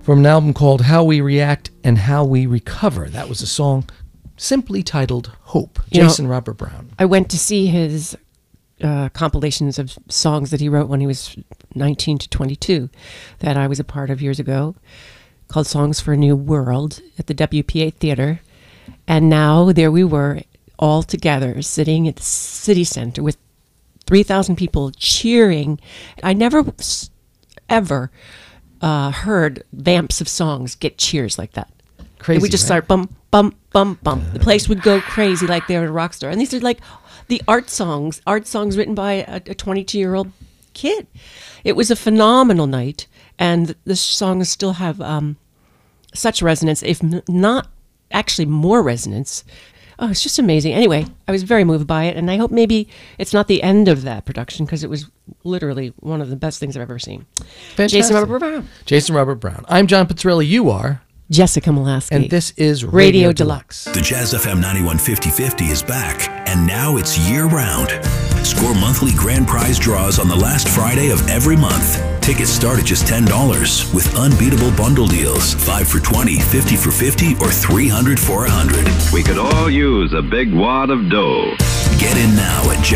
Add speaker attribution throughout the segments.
Speaker 1: from an album called How We React and How We Recover. That was a song simply titled Hope. Jason Robert Brown.
Speaker 2: I went to see his compilations of songs that he wrote when he was 19 to 22 that I was a part of years ago, called Songs for a New World at the WPA Theater. And now there we were all together sitting at the city center with 3,000 people cheering. I never ever heard vamps of songs get cheers like that.
Speaker 1: Crazy,
Speaker 2: we just
Speaker 1: right?
Speaker 2: start bum, bum, bum, bum. The place would go crazy like they were a rock star. And these are like the art songs written by a 22-year-old kid. It was a phenomenal night. And the songs still have such resonance, if not actually more resonance. Oh, it's just amazing. Anyway, I was very moved by it, and I hope maybe it's not the end of that production, because it was literally one of the best things I've ever seen.
Speaker 1: Fantastic.
Speaker 2: Jason Robert Brown.
Speaker 1: Jason Robert Brown. I'm John Pizzarelli. You are
Speaker 2: Jessica Molaski.
Speaker 1: And this is
Speaker 2: Radio Deluxe.
Speaker 3: The Jazz FM 91 50/50 is back, and now it's year-round. Score monthly grand prize draws on the last Friday of every month. Tickets start at just $10 with unbeatable bundle deals. 5 for $20, 50 for $50, or 300 for $100.
Speaker 4: We could all use a big wad of dough.
Speaker 3: Get in now at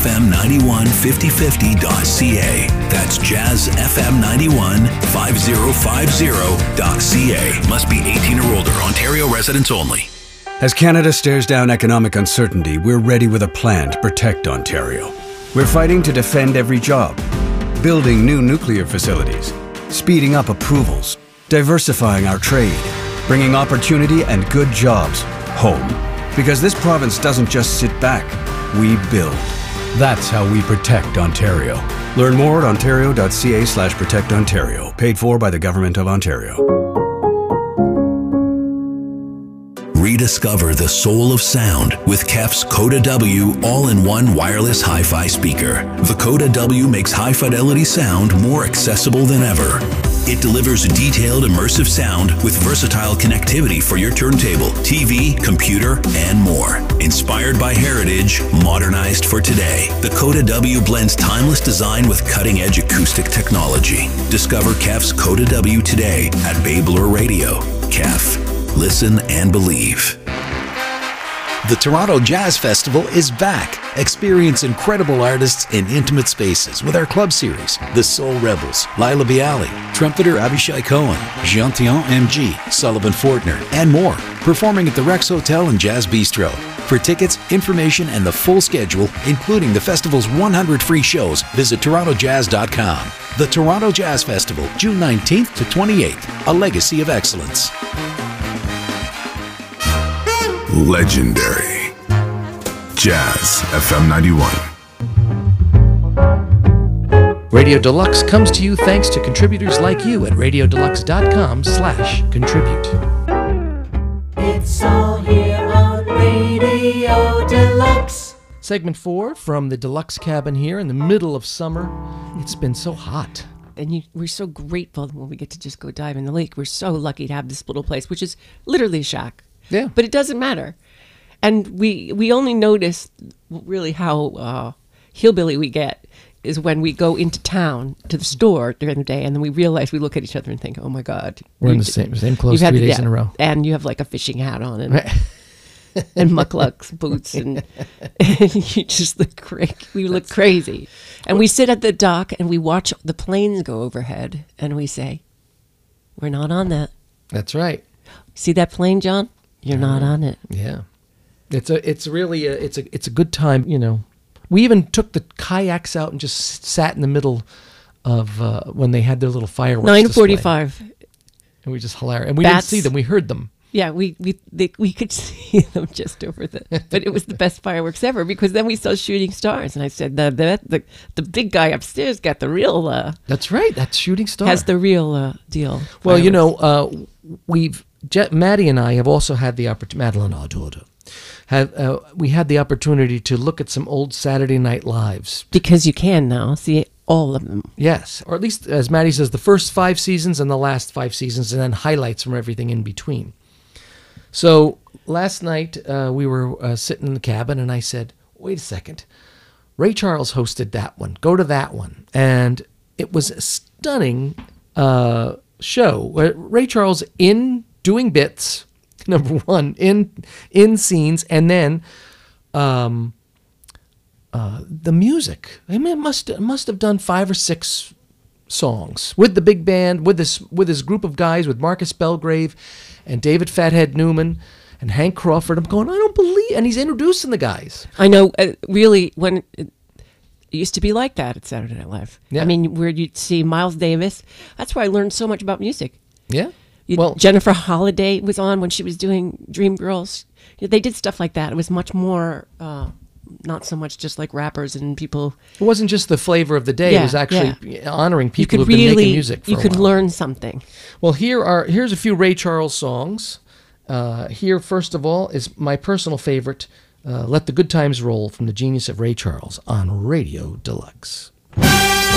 Speaker 3: jazzfm915050.ca. That's jazzfm915050.ca. Must be 18 or older. Ontario residents only.
Speaker 5: As Canada stares down economic uncertainty, we're ready with a plan to protect Ontario. We're fighting to defend every job, building new nuclear facilities, speeding up approvals, diversifying our trade, bringing opportunity and good jobs home. Because this province doesn't just sit back, we build. That's how we protect Ontario. Learn more at ontario.ca/protectontario. Paid for by the Government of Ontario.
Speaker 3: Rediscover the soul of sound with KEF's Coda W all-in-one wireless hi-fi speaker. The Coda W makes high-fidelity sound more accessible than ever. It delivers detailed, immersive sound with versatile connectivity for your turntable, TV, computer, and more. Inspired by heritage, modernized for today. The Coda W blends timeless design with cutting-edge acoustic technology. Discover KEF's Coda W today at Bay Bloor Radio. KEF. Listen and believe.
Speaker 6: The Toronto Jazz Festival is back. Experience incredible artists in intimate spaces with our club series, The Soul Rebels, Lila Bialy, trumpeter Abishai Cohen, Jean-Théon MG, Sullivan Fortner, and more, performing at the Rex Hotel and Jazz Bistro. For tickets, information, and the full schedule, including the festival's 100 free shows, visit torontojazz.com. The Toronto Jazz Festival, June 19th to 28th, a legacy of excellence.
Speaker 7: Legendary. Jazz FM 91.
Speaker 1: Radio Deluxe comes to you thanks to contributors like you at radiodeluxe.com/contribute.
Speaker 8: It's all here on Radio Deluxe.
Speaker 1: Segment 4 from the Deluxe cabin here in the middle of summer. It's been so hot.
Speaker 2: And we're so grateful when we get to just go dive in the lake. We're so lucky to have this little place, which is literally a shack.
Speaker 1: Yeah.
Speaker 2: But it doesn't matter. And we only notice really how hillbilly we get is when we go into town to the store during the day, and then we realize, we look at each other and think, oh my God.
Speaker 1: We're in the same clothes 3 days in a row.
Speaker 2: And you have like a fishing hat on and and mucklucks boots, and you just look we look crazy. And we sit at the dock and we watch the planes go overhead, and we say, we're not on that.
Speaker 1: That's right.
Speaker 2: See that plane, John? You're not on it.
Speaker 1: Yeah. It's really a good time, you know. We even took the kayaks out and just sat in the middle of when they had their little fireworks
Speaker 2: 9:45.
Speaker 1: And we just hilarious. And we didn't see them, we heard them.
Speaker 2: Yeah, we could see them just over but it was the best fireworks ever, because then we saw shooting stars, and I said the big guy upstairs got the real
Speaker 1: That's right, that's Shooting Star.
Speaker 2: Has the real deal.
Speaker 1: Well, fireworks. You know, Maddie and I have also had the opportunity, Madeline, our daughter, we had the opportunity to look at some old Saturday Night Lives.
Speaker 2: Because you can now see all of them.
Speaker 1: Yes, or at least, as Maddie says, the first 5 seasons and the last 5 seasons, and then highlights from everything in between. So last night we were sitting in the cabin, and I said, wait a second, Ray Charles hosted that one. Go to that one. And it was a stunning show. Ray Charles in doing bits, number one, in scenes, and then the music. I mean, it must have done 5 or 6 songs with the big band, with his group of guys, with Marcus Belgrave and David Fathead Newman and Hank Crawford. I'm going, I don't believe, and he's introducing the guys.
Speaker 2: I know, really, when it used to be like that at Saturday Night Live.
Speaker 1: Yeah.
Speaker 2: I mean, where you'd see Miles Davis. That's where I learned so much about music.
Speaker 1: Yeah.
Speaker 2: Jennifer Holliday was on when she was doing Dreamgirls. They did stuff like that. It was much more, not so much just like rappers and people.
Speaker 1: It wasn't just the flavor of the day.
Speaker 2: Yeah,
Speaker 1: it was actually honoring people
Speaker 2: you could
Speaker 1: who've been
Speaker 2: really,
Speaker 1: making music for
Speaker 2: you
Speaker 1: a
Speaker 2: could
Speaker 1: while.
Speaker 2: learn something.
Speaker 1: Well, here's a few Ray Charles songs. Here, first of all, is my personal favorite, Let the Good Times Roll, from the genius of Ray Charles on Radio Deluxe.